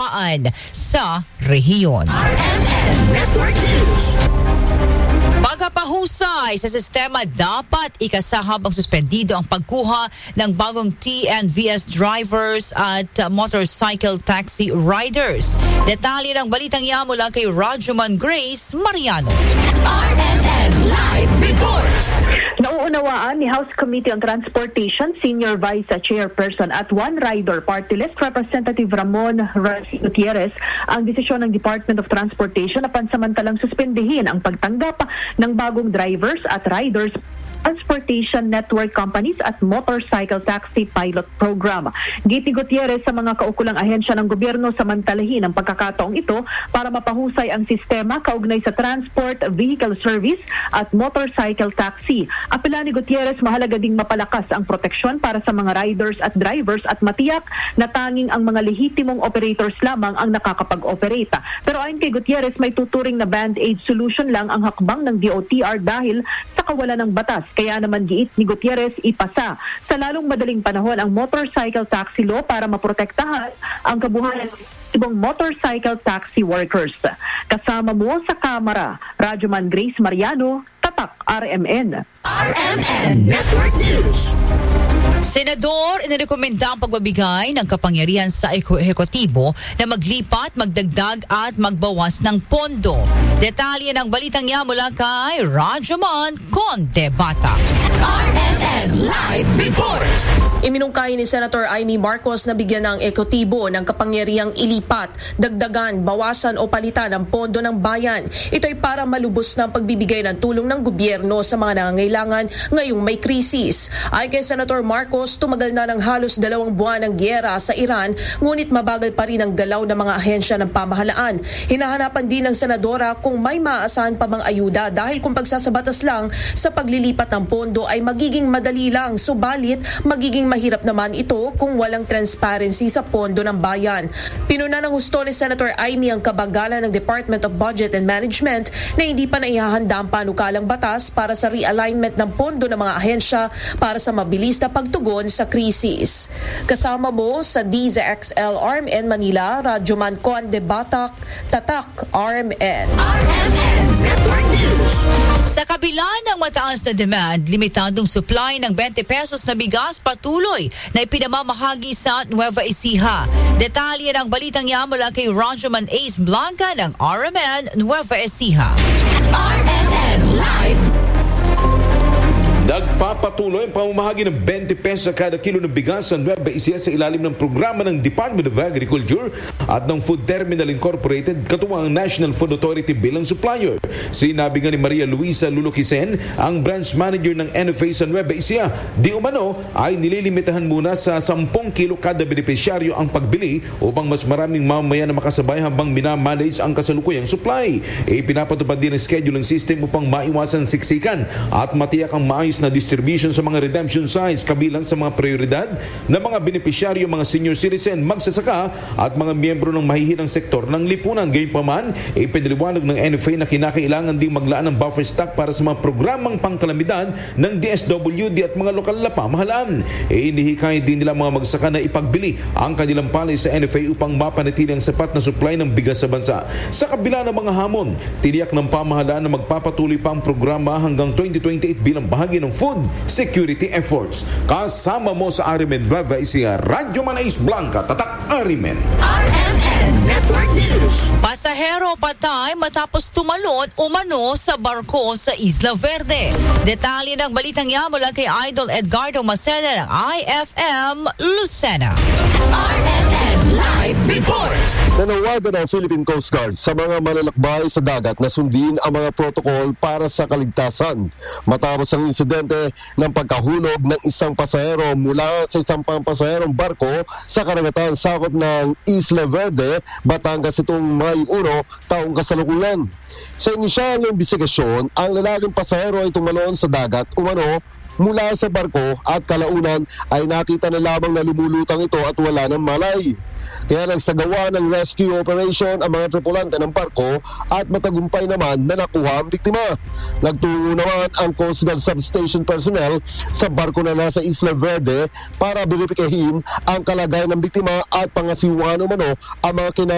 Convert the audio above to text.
kababalaghaan sa rehiyon. RMN Network News. Pagkapahusay sa sistema, dapat ikasahabang suspendido ang pagkuha ng bagong TNVS drivers at motorcycle taxi riders. Detalye ng balitang yan mula kay Rajuman Grace Mariano. RMN Live Report. Nauunawaan ni House Committee on Transportation Senior Vice Chairperson at One Rider Party List Representative Ramon Gutierrez ang desisyon ng Department of Transportation na pansamantalang suspendihin ang pagtanggap ng bagong drivers at riders transportation network companies at motorcycle taxi pilot program. Gipi Gutierrez sa mga kaukulang ahensya ng gobyerno samantalahin ang pagkakataong ito para mapahusay ang sistema kaugnay sa transport, vehicle service at motorcycle taxi. Apela ni Gutierrez, mahalaga ding mapalakas ang proteksyon para sa mga riders at drivers at matiyak na tanging ang mga lehitimong operators lamang ang nakakapag-operate. Pero ayon kay Gutierrez, may tuturing na band-aid solution lang ang hakbang ng DOTR dahil sa kawalan ng batas. Kaya naman giit ni Gutierrez, ipasa sa lalong madaling panahon ang motorcycle taxi law para maprotektahan ang kabuhayan ng ibang motorcycle taxi workers. Kasama mo sa kamera, Rajuman Grace Mariano, Tatak RMN. RMN Network News. Senador, inirekomenda ang pagbabigay ng kapangyarihan sa ehekutibo na maglipat, magdagdag at magbawas ng pondo. Detalye ng balitang niya mula kay Rajuman Condebata. RMN Live Report. Iminungkahi ni Senator Amy Marcos na bigyan ng ehekutibo ng kapangyarihang ilipat, dagdagan, bawasan o palitan ang pondo ng bayan. Ito ay para malubos ng pagbibigay ng tulong ng gobyerno sa mga nangangailangan ngayong may krisis. Ay kay Senator Marcos, tumagal na ng halos 2 buwan ng gyera sa Iran, ngunit mabagal pa rin ang galaw ng mga ahensya ng pamahalaan. Hinahanapan din ng senadora kung may maaasahan pa bang ayuda dahil kung pagsasabatas lang sa paglilipat ng pondo ay magiging madali lang, subalit magiging mahirap naman ito kung walang transparency sa pondo ng bayan. Pinuna ng husto ni Senator Amy ang kabagalan ng Department of Budget and Management na hindi pa naihahanda ang panukalang batas para sa realignment ng pondo ng mga ahensya para sa mabilis na pagtugon sa krisis. Kasama mo sa DZXL RMN Manila, Rajuman Condebata, Tatak RMN. RMN Network News. Sa kabila ng mataas na demand, limitadong supply ng 20 pesos na bigas patuloy na ipinamamahagi sa Nueva Ecija. Detalye ng balitang yan mula kay Rajuman Ace Blanca ng RMN Nueva Ecija. RMN Live. Nagpapatuloy ang pamamahagi ng 20 pesos sa kada kilo ng bigas sa Nueva Ecija sa ilalim ng programa ng Department of Agriculture at ng Food Terminal Incorporated katuwang ang National Food Authority bilang supplier. Sinabi nga ni Maria Luisa Lulukisen, ang branch manager ng NFA sa Nueva Ecija, di umano ay nililimitahan muna sa 10 kilo kada benepisyaryo ang pagbili upang mas maraming mamamayan na makasabay habang minamanage ang kasalukuyang supply. Ipinapatupad din ang scheduling system upang maiwasan siksikan at matiyak ang maayos na distribution sa mga redemption sites kabilang sa mga prioridad na mga benepisyaryo, mga senior citizen, magsasaka at mga miyembro ng mahihirang sektor ng lipunan. Gayunpaman, ipinaliwanag ng NFA na kinakailangan ding maglaan ng buffer stock para sa mga programang pangkalamidad ng DSWD at mga lokal na pamahalaan. Inihikay din nila mga magsaka na ipagbili ang kanilang palay sa NFA upang mapanatili ang sapat na supply ng bigas sa bansa. Sa kabila ng mga hamon, tiniyak ng pamahalaan na magpapatuloy pa ang programa hanggang 2028 bilang bahagi ng food security efforts. Kasama mo sa RMN Nueva Ecija, Rajuman Ace Blanca, Tatak RMN. RMN Network News. Pasahero patay matapos tumalon umano sa barko sa Isla Verde. Detalye ng balitang yan mula kay Idol Edgardo Maceda ng IFM Lucena. RMN Live Report. Nanawagan ang Philippine Coast Guard sa mga malalakbay sa dagat na sundin ang mga protokol para sa kaligtasan matapos ang insidente ng pagkahulog ng isang pasahero mula sa isang pampasaherong barko sa karagatan sakop ng Isla Verde, Batangas itong May 1 taong kasalukuyan. Sa inisyal na investigasyon, ang lalaking pasahero ay tumalon sa dagat umano mula sa barko at kalaunan ay nakita na lamang na lumulutang ito at wala ng malay. Kaya nagsagawa ng rescue operation ang mga tripulante ng barko at matagumpay naman na nakuha ang biktima. Nagtungo naman ang Coast Guard substation personnel sa barko na nasa Isla Verde para beripikahin ang kalagayan ng biktima at pangasiwaan umano ang mga